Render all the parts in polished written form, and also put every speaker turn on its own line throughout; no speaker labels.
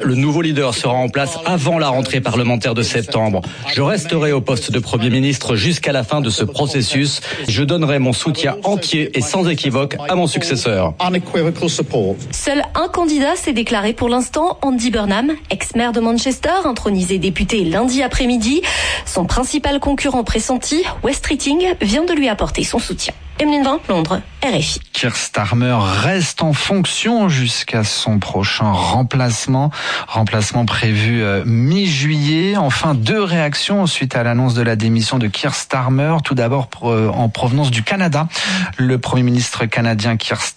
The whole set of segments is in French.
le nouveau leader sera en place avant la rentrée parlementaire de septembre. Je resterai au poste de Premier ministre jusqu'à la fin de ce processus. Je donnerai mon soutien entier et sans équivoque à mon successeur.
Seul un candidat s'est déclaré pour l'instant, Andy Burnham, ex-maire de Manchester, intronisé député lundi après-midi. Son principal concurrent pressenti, West Keating, vient de lui apporter son soutien. Emeline Vin, Londres, RFI.
Keir Starmer reste en fonction jusqu'à son prochain remplacement prévu mi-juillet. Enfin, 2 réactions suite à l'annonce de la démission de Keir Starmer. Tout d'abord en provenance du Canada. Le Premier ministre canadien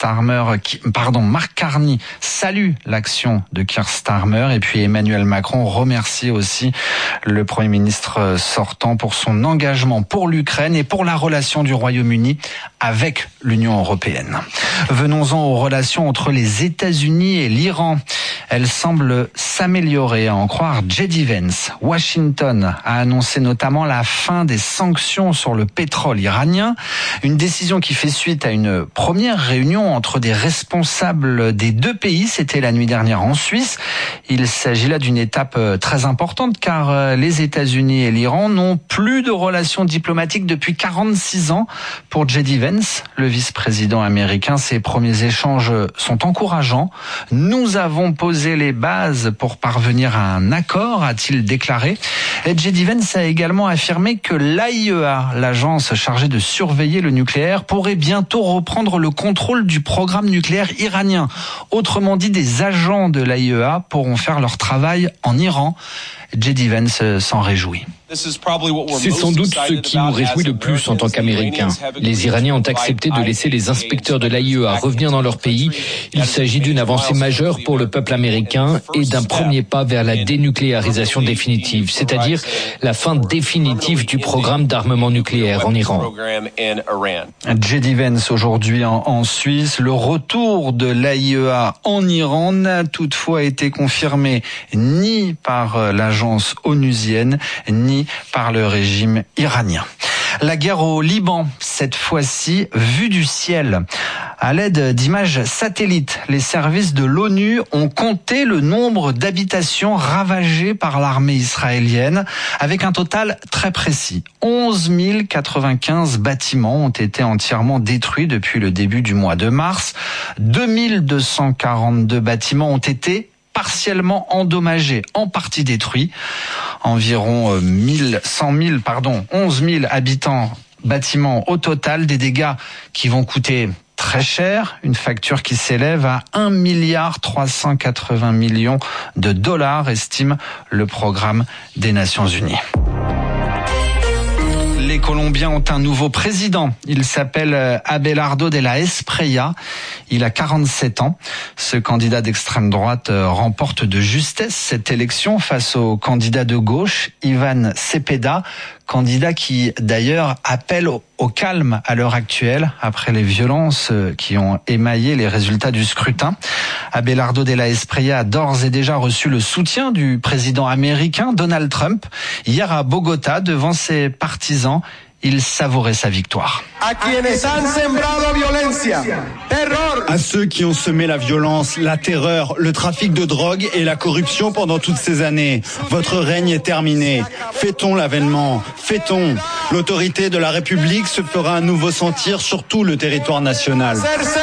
Mark Carney salue l'action de Keir Starmer. Et puis Emmanuel Macron remercie aussi le Premier ministre sortant pour son engagement pour l'Ukraine et pour la relation du Royaume-Uni avec l'Union européenne. Venons-en aux relations entre les États-Unis et l'Iran. Elles semblent s'améliorer, à en croire J.D. Vance. Washington a annoncé notamment la fin des sanctions sur le pétrole iranien. Une décision qui fait suite à une première réunion entre des responsables des 2 pays. C'était la nuit dernière en Suisse. Il s'agit là d'une étape très importante car les États-Unis et l'Iran n'ont plus de relations diplomatiques depuis 46 ans. Pour J.D. Vance, le vice-président américain, ces premiers échanges sont encourageants. Nous avons posé les bases pour parvenir à un accord, a-t-il déclaré. J.D. Vance a également affirmé que l'AIEA, l'agence chargée de surveiller le nucléaire, pourrait bientôt reprendre le contrôle du programme nucléaire iranien. Autrement dit, des agents de l'AIEA pourront faire leur travail en Iran. J.D. Vance s'en réjouit.
C'est sans doute ce qui nous réjouit le plus en tant qu'Américains. Les Iraniens ont accepté de laisser les inspecteurs de l'AIEA revenir dans leur pays. Il s'agit d'une avancée majeure pour le peuple américain et d'un premier pas vers la dénucléarisation définitive, c'est-à-dire la fin définitive du programme d'armement nucléaire en Iran.
J.D. Vance aujourd'hui en Suisse. Le retour de l'AIEA en Iran n'a toutefois été confirmé ni par l'agence onusienne, ni par le régime iranien. La guerre au Liban, cette fois-ci vue du ciel. À l'aide d'images satellites, les services de l'ONU ont compté le nombre d'habitations ravagées par l'armée israélienne, avec un total très précis. 11 095 bâtiments ont été entièrement détruits depuis le début du mois de mars. 2242 bâtiments ont été partiellement endommagés, en partie détruits. Environ 11 000 bâtiments au total, des dégâts qui vont coûter très cher, une facture qui s'élève à 1,380 milliard de dollars, estime le programme des Nations Unies. Les Colombiens ont un nouveau président. Il s'appelle Abelardo de la Espriella. Il a 47 ans. Ce candidat d'extrême droite remporte de justesse cette élection face au candidat de gauche, Ivan Cepeda, candidat qui d'ailleurs appelle au calme à l'heure actuelle après les violences qui ont émaillé les résultats du scrutin. Abelardo de la Espriella a d'ores et déjà reçu le soutien du président américain Donald Trump. Hier à Bogota, devant ses partisans, il savourait sa victoire.
À ceux qui ont semé la violence, la terreur, le trafic de drogue et la corruption pendant toutes ces années, votre règne est terminé. Fêtons l'avènement, fêtons. L'autorité de la République se fera à nouveau sentir sur tout le territoire national.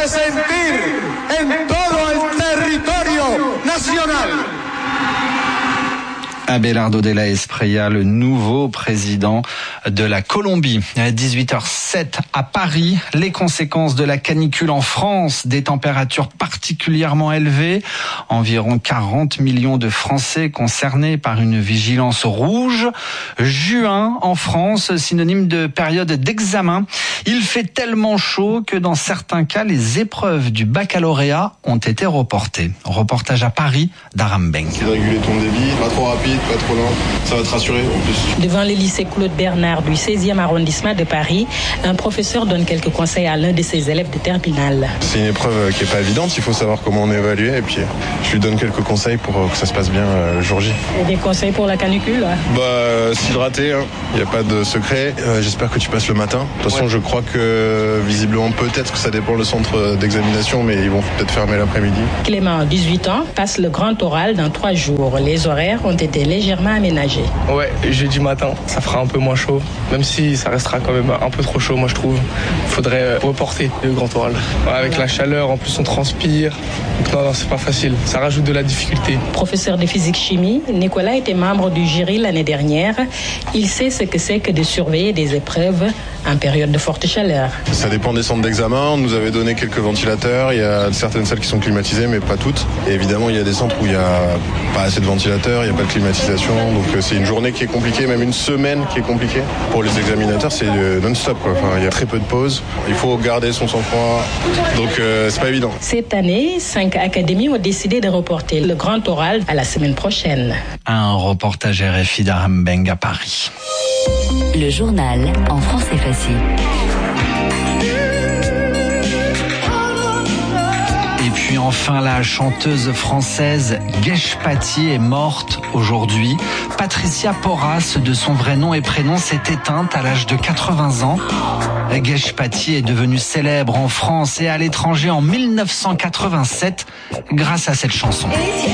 Abelardo de la Espriella, le nouveau président de la Colombie. À 18h07 à Paris, les conséquences de la canicule en France, des températures particulièrement élevées, environ 40 millions de Français concernés par une vigilance rouge. Juin en France, synonyme de période d'examen. Il fait tellement chaud que dans certains cas, les épreuves du baccalauréat ont été reportées. Reportage à Paris d'Aram Beng.
Réguler ton débit, pas trop rapide. pas trop lent. Ça va te rassurer en plus.
Devant le lycée Claude Bernard du 16e arrondissement de Paris, un professeur donne quelques conseils à l'un de ses élèves de terminale.
C'est une épreuve qui n'est pas évidente, il faut savoir comment on évalue et puis je lui donne quelques conseils pour que ça se passe bien le jour J.
Et des conseils pour la canicule?
S'hydrater, il n'y a pas de secret. J'espère que tu passes le matin. De toute façon, je crois que visiblement, peut-être que ça dépend le centre d'examination, mais ils vont peut-être fermer l'après-midi.
Clément, 18 ans, passe le grand oral dans 3 jours. Les horaires ont été légèrement aménagés.
Ouais, jeudi matin, ça fera un peu moins chaud, même si ça restera quand même un peu trop chaud, moi je trouve. Il faudrait reporter le grand oral. Avec la chaleur, en plus on transpire. Donc non, c'est pas facile. Ça rajoute de la difficulté.
Professeur de physique-chimie, Nicolas était membre du jury l'année dernière. Il sait ce que c'est que de surveiller des épreuves en période de forte chaleur.
Ça dépend des centres d'examen. On nous avait donné quelques ventilateurs. Il y a certaines salles qui sont climatisées, mais pas toutes. Et évidemment, il y a des centres où il n'y a pas assez de ventilateurs, il n'y a pas de climatisation. Donc c'est une journée qui est compliquée, même une semaine qui est compliquée. Pour les examinateurs, c'est non-stop, quoi. Enfin, il y a très peu de pauses. Il faut garder son sang-froid. Donc c'est pas évident.
Cette année, 5 académies ont décidé de reporter le grand oral à la semaine prochaine.
Un reportage RFI d'Aram Beng à Paris.
Le journal en français facile.
Et puis enfin, la chanteuse française Guèche Paty est morte aujourd'hui. Patricia Porras, de son vrai nom et prénom, s'est éteinte à l'âge de 80 ans. Guèche Paty est devenue célèbre en France et à l'étranger en 1987 grâce à cette chanson.